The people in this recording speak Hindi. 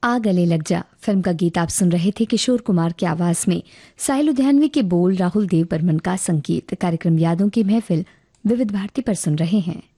आ गले लग जा फिल्म का गीत आप सुन रहे थे किशोर कुमार की आवाज में। साहिल लुधियानवी के बोल, राहुल देव बर्मन का संगीत। कार्यक्रम यादों की महफिल विविध भारती पर सुन रहे हैं।